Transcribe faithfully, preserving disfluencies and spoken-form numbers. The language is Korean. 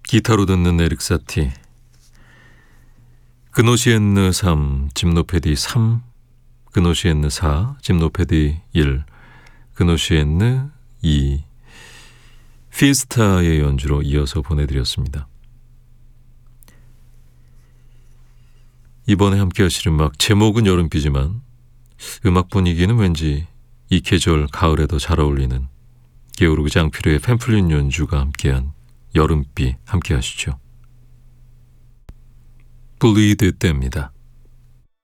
기타로 듣는 에릭 사티. 그노시엔느 삼, 짐노페디 삼, 그노시엔느 사, 짐노페디 일, 그노시엔느 이. 피스타의 연주로 이어서 보내드렸습니다. 이번에 함께 하실 음악, 제목은 여름비지만 음악 분위기는 왠지 이 계절 가을에 더 잘 어울리는 게오르그 장필의 팸플린 연주가 함께한 여름비 함께 하시죠. 블리드 때입니다.